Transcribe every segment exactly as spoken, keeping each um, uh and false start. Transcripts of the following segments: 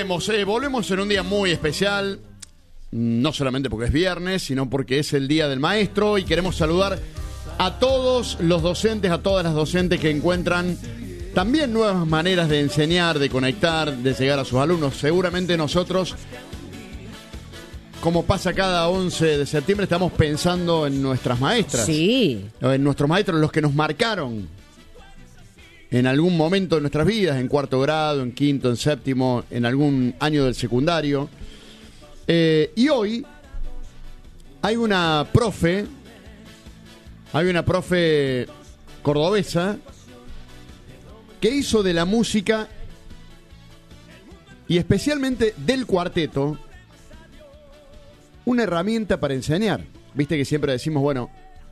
volvemos, eh, volvemos en un día muy especial, no solamente porque es viernes, sino porque es el Día del Maestro y queremos saludar a todos los docentes, a todas las docentes que encuentran también nuevas maneras de enseñar, de conectar, de llegar a sus alumnos. Seguramente nosotros, como pasa cada once de septiembre, estamos pensando en nuestras maestras. Sí. En nuestros maestros, los que nos marcaron en algún momento de nuestras vidas, en cuarto grado, en quinto, en séptimo, en algún año del secundario. Eh, y hoy hay una profe, hay una profe cordobesa que hizo de la música y especialmente del cuarteto una herramienta para enseñar. Viste que siempre decimos, bueno,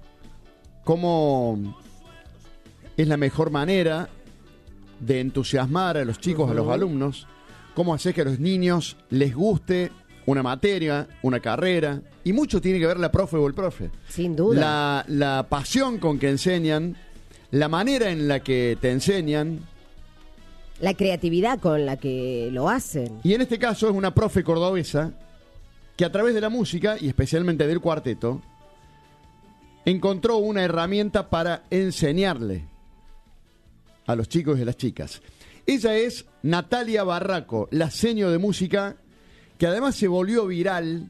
¿cómo es la mejor manera de entusiasmar a los chicos, uh-huh. a los alumnos? ¿Cómo hacer que a los niños les guste una materia, una carrera? Y mucho tiene que ver la profe o el profe. Sin duda. La, la pasión con que enseñan, la manera en la que te enseñan. La creatividad con la que lo hacen. Y en este caso es una profe cordobesa que a través de la música, y especialmente del cuarteto, encontró una herramienta para enseñarle a los chicos y a las chicas. Ella es Natalia Barraco, la seño de música, que además se volvió viral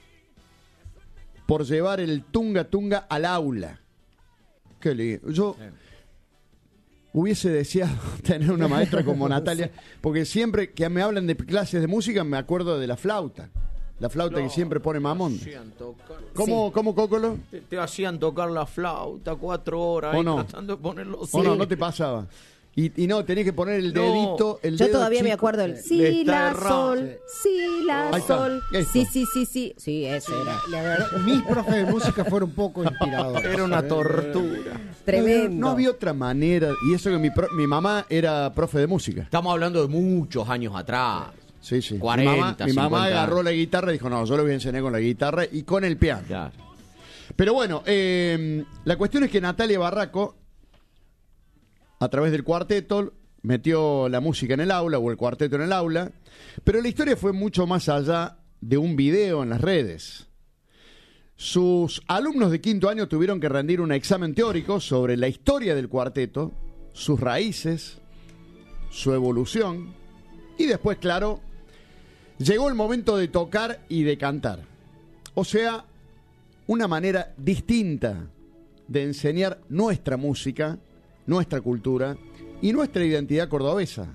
por llevar el tunga tunga al aula. Qué lindo. Yo hubiese deseado tener una maestra como Natalia, porque siempre que me hablan de clases de música me acuerdo de la flauta. La flauta no, que siempre pone mamón. ¿Cómo, sí. ¿Cómo, Cócolo? Te, te hacían tocar la flauta cuatro horas ahí, no? tratando de ponerlo. Sí. ¿O no? ¿No te pasaba? Y, y no, tenés que poner el dedito. No. El Yo dedo todavía chico. me acuerdo el si, la, sol, si, la, sol. Sí, sí, sí, sí. Sí, ese era. La verdad, mis profes de música fueron un poco inspiradores. Era una tortura. Tremendo. No, no había otra manera. Y eso que mi, pro, mi mamá era profe de música. Estamos hablando de muchos años atrás. Sí, sí. cuarenta, mi mamá, mi mamá agarró la guitarra y dijo, no, yo lo voy a enseñar con la guitarra y con el piano. Claro. Pero bueno, eh, la cuestión es que Natalia Barraco, a través del cuarteto, metió la música en el aula o el cuarteto en el aula, pero la historia fue mucho más allá de un video en las redes. Sus alumnos de quinto año tuvieron que rendir un examen teórico sobre la historia del cuarteto, sus raíces, su evolución, y después, claro, llegó el momento de tocar y de cantar. O sea, una manera distinta de enseñar nuestra música, nuestra cultura y nuestra identidad cordobesa.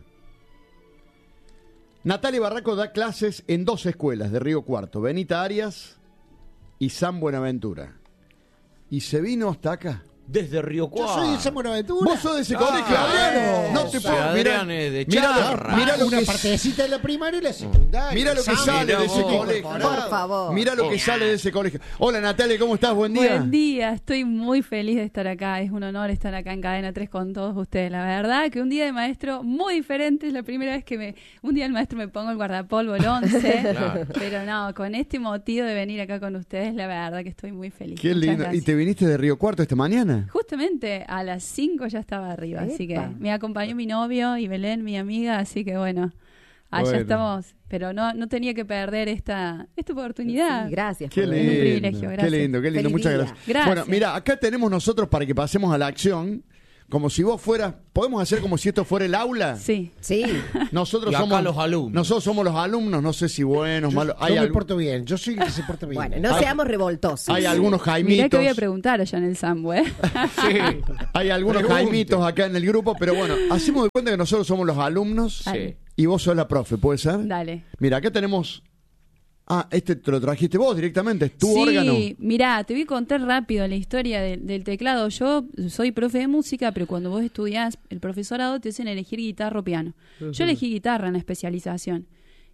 Natalia Barraco da clases en dos escuelas de Río Cuarto, Benita Arias y San Buenaventura. Y se vino hasta acá. Desde Río Cuarto. Yo soy de San Buenaventura. Vos sos de ese ah, colegio. claro. No te puedo. Mirá, de charra. Mirá lo una que partecita de la primaria y la secundaria. Mirá lo que sale de ese vos. colegio. Por favor. Mirá lo que sale de ese colegio. Hola Natalia, ¿cómo estás? Buen día. Buen día, estoy muy feliz de estar acá. Es un honor estar acá en Cadena tres con todos ustedes. La verdad que un día de maestro muy diferente. Es la primera vez que me un día del maestro me pongo el guardapolvo el once. Claro. Pero no, con este motivo de venir acá con ustedes, la verdad que estoy muy feliz. Qué Muchas lindo. gracias. ¿Y te viniste de Río Cuarto esta mañana? Justamente a las cinco ya estaba arriba, Epa. así que me acompañó mi novio y Belén, mi amiga, así que bueno, allá Bueno. estamos, pero no no tenía que perder esta esta oportunidad. Sí, gracias. Qué por lindo, un privilegio, qué gracias. lindo, qué lindo, Feliz muchas día. gracias. Gracias. Bueno, mira, acá tenemos nosotros para que pasemos a la acción, como si vos fueras, podemos hacer como si esto fuera el aula. Sí. Sí. Nosotros Y acá somos los alumnos. Nosotros somos los alumnos, no sé si buenos, Yo, malos. yo Hay, me algu- porto bien. Yo soy el que se porta bien. Bueno, no Hay- seamos revoltosos. hay algunos Mirá jaimitos. que voy a preguntar allá en el Sambo, ¿eh? Sí. Hay algunos Pregunte. jaimitos acá en el grupo, pero bueno, hacemos de cuenta que nosotros somos los alumnos Dale. y vos sos la profe, ¿puede ser? Dale. Mira, acá tenemos. Ah, este te lo trajiste vos directamente, es tu sí, órgano. mirá, te voy a contar rápido la historia de- del teclado. Yo soy profe de música, pero cuando vos estudiás el profesorado te hacen elegir guitarra o piano. Yo elegí guitarra en la especialización y el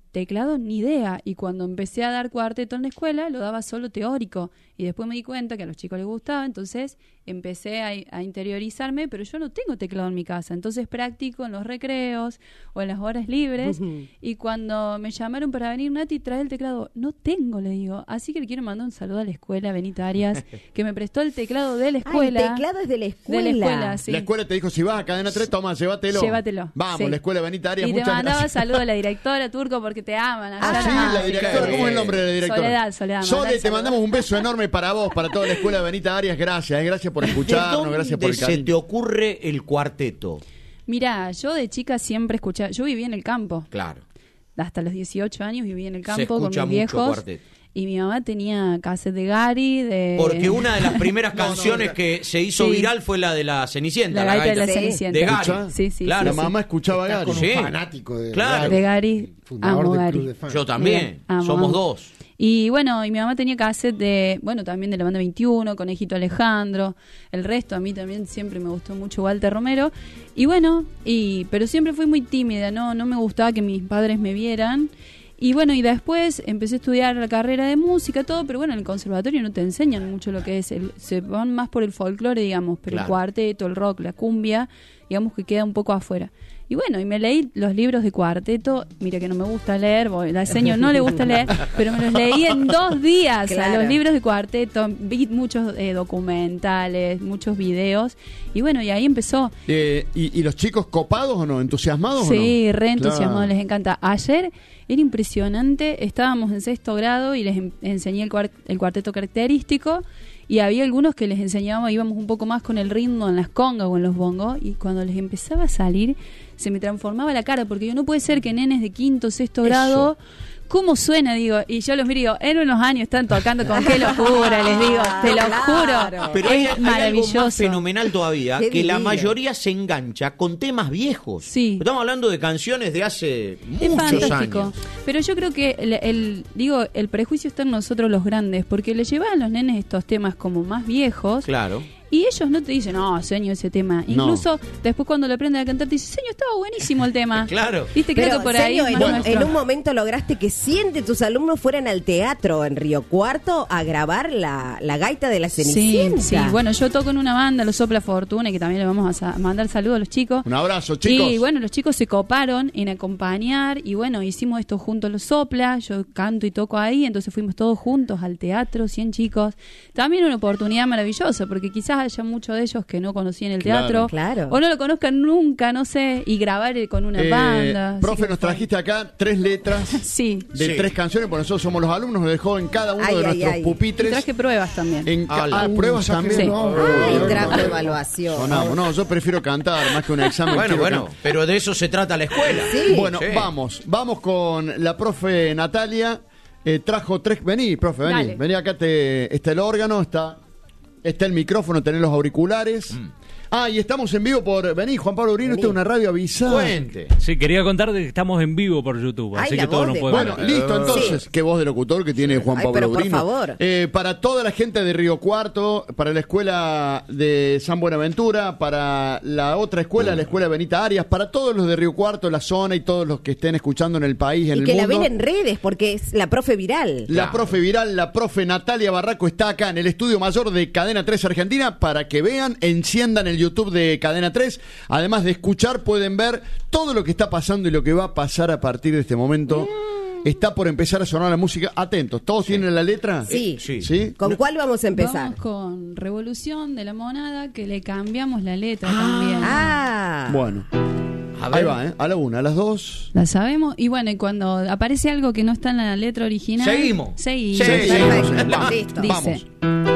teclado ni idea. Y cuando empecé a dar cuarteto en la escuela, lo daba solo teórico. Y después me di cuenta que a los chicos les gustaba, entonces empecé a, a interiorizarme, pero yo no tengo teclado en mi casa. Entonces practico en los recreos o en las horas libres. Uh-huh. Y cuando me llamaron para venir, Nati, trae el teclado. No tengo, le digo. Así que le quiero mandar un saludo a la escuela Benita Arias, que me prestó el teclado de la escuela. Ah, el teclado es de la escuela. De la escuela, sí. La escuela te dijo, si vas a Cadena tres, toma, llévatelo. Llévatelo. Vamos, sí. la escuela Benita Arias, y muchas gracias. Y te mandaba saludos a la directora, Turco, porque te aman. Ah, sí, la directora. ¿Cómo es el nombre de la directora? Soledad, Soledad. Sole, te mandamos un beso enorme para vos, para toda la escuela Benita Arias. Gracias, gracias por escucharnos, gracias por el cariño. ¿Se te ocurre el cuarteto? Mirá, yo de chica siempre escuchaba, yo viví en el campo. Claro. Hasta los dieciocho años viví en el campo Se con escucha mis mucho viejos. Cuarteto. Y mi mamá tenía cassette de Gary, de... Porque una de las primeras canciones no, no, que se hizo sí. viral fue la de la Cenicienta. La gaita, gaita de la Sí. Cenicienta. De Gary. Sí, sí, Claro. La sí, mamá escuchaba a Está Gary. con Sí. un fanático de Claro. De Gary. fundador Amo del Gary. club de fans. Yo también. Amo, Somos amo. dos. Y bueno, y mi mamá tenía cassette de, bueno, también de la banda veintiuno, Conejito Alejandro, el resto, a mí también siempre me gustó mucho Walter Romero. Y bueno, y pero siempre fui muy tímida, no no me gustaba que mis padres me vieran. Y bueno, y después empecé a estudiar la carrera de música, todo, pero bueno, en el conservatorio no te enseñan mucho lo que es, el, se van más por el folclore, digamos, pero Claro. el cuarteto, el rock, la cumbia, digamos que queda un poco afuera. Y bueno, y me leí los libros de cuarteto, mira que no me gusta leer, voy, la señor no le gusta leer, pero me los leí en dos días, Claro. a los libros de cuarteto, vi muchos eh, documentales, muchos videos, y bueno, y ahí empezó. Eh, ¿y, ¿Y los chicos copados o no? ¿Entusiasmados o no? Sí, re entusiasmados, Claro. les encanta. Ayer era impresionante, estábamos en sexto grado y les en- enseñé el, cuart- el cuarteto característico y había algunos que les enseñábamos, íbamos un poco más con el ritmo en las congas o en los bongos y cuando les empezaba a salir se me transformaba la cara porque yo no puede ser que nenes de quinto, sexto grado... ¿Cómo suena? Digo, y yo los miro y digo, en unos años están tocando con qué locura, les digo, te lo Claro. juro. Pero hay, es hay algo maravilloso. más fenomenal todavía, Qué que la divino. mayoría se engancha con temas viejos. Sí. Estamos hablando de canciones de hace Es muchos fantástico. años. Pero yo creo que el, el- digo, el prejuicio está en nosotros los grandes, porque le llevan a los nenes estos temas como más viejos. Claro. Y ellos no te dicen, no, señor, ese tema. No. Incluso después cuando lo aprenden a cantar, te dicen, señor, estaba buenísimo el tema. Claro. Viste, creo Pero, que por ahí Senio, es en, más un, nuestro. en un momento lograste que cien de tus alumnos fueran al teatro en Río Cuarto a grabar la, la gaita de la Sí, Cenicienta. sí. Bueno, yo toco en una banda, los Sopla Fortuna, que también le vamos a sa- mandar saludos a los chicos. Un abrazo, chicos. Y bueno, los chicos se coparon en acompañar y bueno, hicimos esto juntos los Sopla, yo canto y toco ahí, entonces fuimos todos juntos al teatro, cien chicos. También una oportunidad maravillosa, porque quizás haya muchos de ellos que no conocían el Claro. teatro. Claro. O no lo conozcan nunca, no sé, y grabar eh, con una Eh, banda. así profe, que nos fue- trajiste acá tres letras Sí, de Sí. tres canciones, porque nosotros somos los alumnos, nos dejó en cada uno Ay, de ay, nuestros ay. y pupitres. traje pruebas también. En ca- Ala. ah, pruebas Saque también. Sí. no, Ay, no, trajo no. evaluación. Sonamos. No, yo prefiero cantar más que un examen. Bueno, quiero bueno, cantar. pero de eso se trata la escuela. Sí. Bueno, Sí. vamos, vamos con la profe Natalia. Eh, trajo tres. Vení, profe, vení. Dale. Vení acá, te, está el órgano, está, está el micrófono, tenés los auriculares. Ah, y estamos en vivo por. Vení, Juan Pablo Urino, esta es una radio avisada. Cuente. Sí, quería contar de que estamos en vivo por YouTube, Ay, así la que todos voz nos de- pueden Bueno, ver. listo, entonces. Sí. Qué voz de locutor que tiene Juan Ay, Pablo pero por Urino. favor. Eh, para toda la gente de Río Cuarto, para la escuela de San Buenaventura, para la otra escuela, la escuela Benita Arias, para todos los de Río Cuarto, la zona y todos los que estén escuchando en el país, en Y el que la mundo. ven en redes porque es la profe viral. La Claro. profe viral, la profe Natalia Barraco está acá en el estudio mayor de Cadena tres Argentina para que vean, enciendan el YouTube de Cadena tres. Además de escuchar, pueden ver todo lo que está pasando y lo que va a pasar a partir de este momento. Está por empezar a sonar la música. Atentos, ¿todos tienen la letra? Sí. Sí. ¿Sí? ¿Con cuál vamos a empezar? Vamos con Revolución de la Monada, que le cambiamos la letra también. Ah. Bueno, A ahí ver. va, ¿eh? A la una, a las dos. La sabemos. Y bueno, y cuando aparece algo que no está en la letra original. Seguimos. Seguimos. Sí, Perfecto. seguimos. Listo. Dice. Vamos.